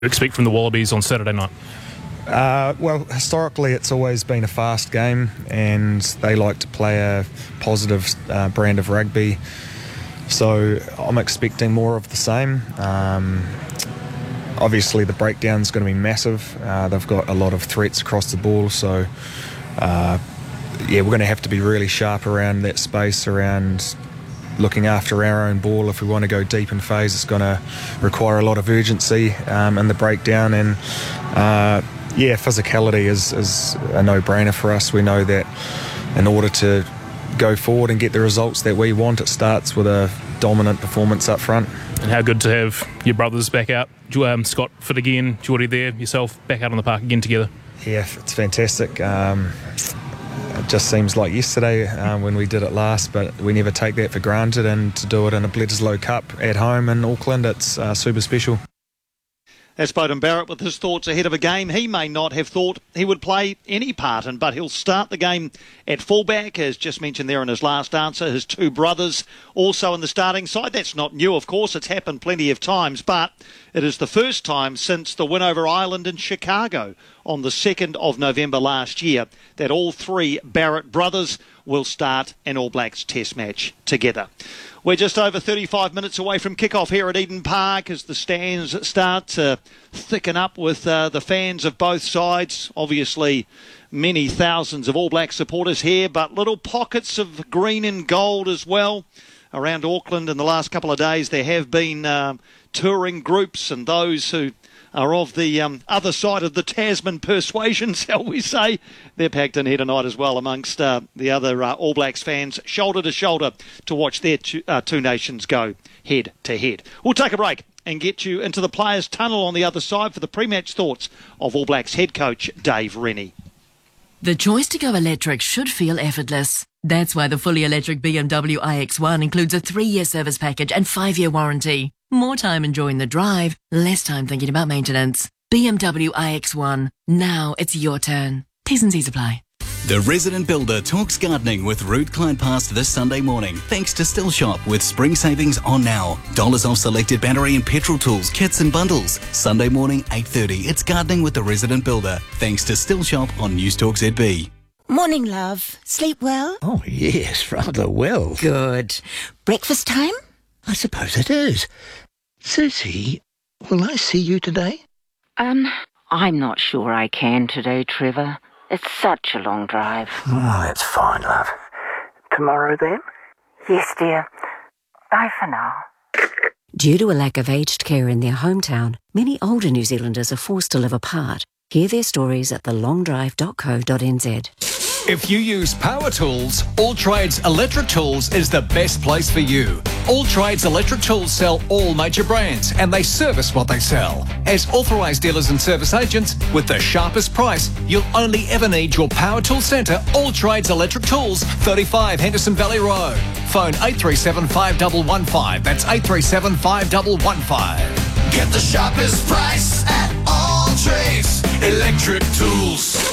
Expect from the Wallabies on Saturday night? Well, historically it's always been a fast game, and they like to play a positive brand of rugby, so I'm expecting more of the same. Obviously the breakdown's going to be massive. They've got a lot of threats across the ball, so we're going to have to be really sharp around that space, around looking after our own ball. If we want to go deep in phase, it's going to require a lot of urgency in the breakdown, and physicality is a no-brainer for us. We know that in order to go forward and get the results that we want, it starts with a dominant performance up front. And how good to have your brothers back out. Scott fit again, Geordie there, yourself back out on the park again together. Yeah, it's fantastic. It just seems like yesterday when we did it last, but we never take that for granted, and to do it in a Bledisloe Cup at home in Auckland, it's super special. That's Beauden Barrett with his thoughts ahead of a game he may not have thought he would play any part in, but he'll start the game at fullback, as just mentioned there in his last answer. His two brothers also in the starting side. That's not new, of course. It's happened plenty of times, but it is the first time since the win over Ireland in Chicago on the 2nd of November last year that all three Barrett brothers will start an All Blacks Test match together. We're just over 35 minutes away from kick-off here at Eden Park as the stands start to thicken up with the fans of both sides. Obviously, many thousands of All Black supporters here, but little pockets of green and gold as well. Around Auckland in the last couple of days, there have been touring groups and those who are of the other side of the Tasman persuasion, shall we say. They're packed in here tonight as well amongst the other All Blacks fans, shoulder to shoulder, to watch their two nations go head to head. We'll take a break and get you into the players' tunnel on the other side for the pre-match thoughts of All Blacks head coach Dave Rennie. The choice to go electric should feel effortless. That's why the fully electric BMW iX1 includes a 3-year service package and 5-year warranty. More time enjoying the drive, less time thinking about maintenance. BMW iX1. Now it's your turn. T's and C's apply. The Resident Builder talks gardening with Ruth Clyde-Past this Sunday morning, thanks to Still Shop with spring savings on now. Dollars off selected battery and petrol tools, kits and bundles. Sunday morning, 8:30. It's gardening with the Resident Builder, thanks to Still Shop on Newstalk ZB. Morning, love. Sleep well? Oh, yes, rather well. Good. Breakfast time? I suppose it is. Susie, will I see you today? I'm not sure I can today, Trevor. It's such a long drive. Oh, that's fine, love. Tomorrow, then? Yes, dear. Bye for now. Due to a lack of aged care in their hometown, many older New Zealanders are forced to live apart. Hear their stories at thelongdrive.co.nz. If you use power tools, All Trades Electric Tools is the best place for you. All Trades Electric Tools sell all major brands and they service what they sell. As authorised dealers and service agents, with the sharpest price, you'll only ever need your power tool centre, All Trades Electric Tools, 35 Henderson Valley Road. Phone 837 5115. That's 837 5115. Get the sharpest price at All Trades Electric Tools.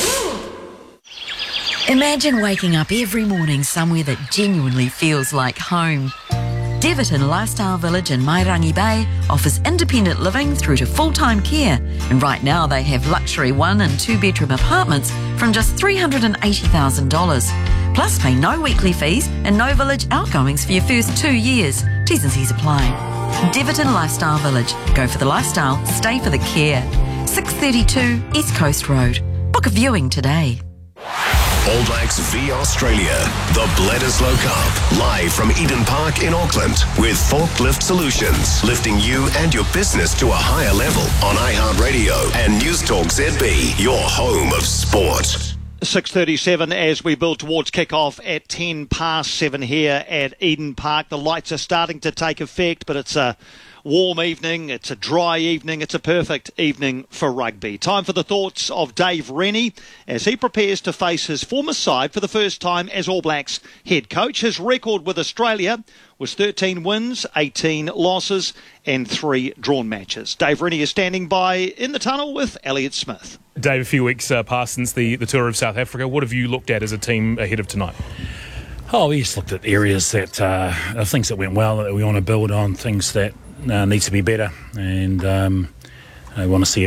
Imagine waking up every morning somewhere that genuinely feels like home. Deverton Lifestyle Village in Mairangi Bay offers independent living through to full-time care, and right now they have luxury 1- and 2-bedroom apartments from just $380,000. Plus pay no weekly fees and no village outgoings for your first 2 years. T's and C's apply. Deverton Lifestyle Village. Go for the lifestyle, stay for the care. 632 East Coast Road. Book a viewing today. All Blacks v Australia, the Bledisloe Cup, live from Eden Park in Auckland with Forklift Solutions, lifting you and your business to a higher level on iHeartRadio and Newstalk ZB, your home of sport. 6:37 as we build towards kick-off at 7:10 here at Eden Park. The lights are starting to take effect, but it's a warm evening, it's a dry evening, it's a perfect evening for rugby. Time for the thoughts of Dave Rennie as he prepares to face his former side for the first time as All Blacks head coach. His record with Australia was 13 wins, 18 losses and 3 drawn matches. Dave Rennie is standing by in the tunnel with Elliot Smith. Dave, a few weeks passed since the tour of South Africa. What have you looked at as a team ahead of tonight? Oh, we just looked at areas that things that went well that we want to build on, things that needs to be better, and They want to see